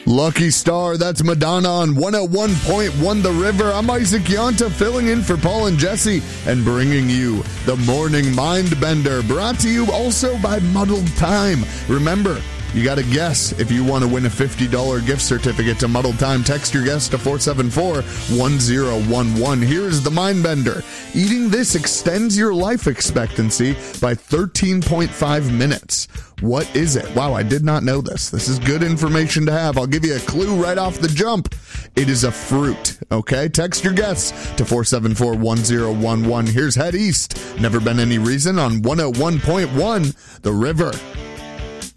Lucky Star, that's Madonna on 101.1 The River. I'm Isaac Yonta, filling in for Paul and Jesse and bringing you the Morning Mind Bender, brought to you also by Muddled Time. Remember, you got to guess if you want to win a $50 gift certificate to Muddled Time. Text your guess to 474-1011. Here's the Mind Bender. Eating this extends your life expectancy by 13.5 minutes. What is it? Wow, I did not know this. This is good information to have. I'll give you a clue right off the jump. It is a fruit, okay? Text your guess to 474-1011. Here's Head East. Never Been Any Reason on 101.1 The River.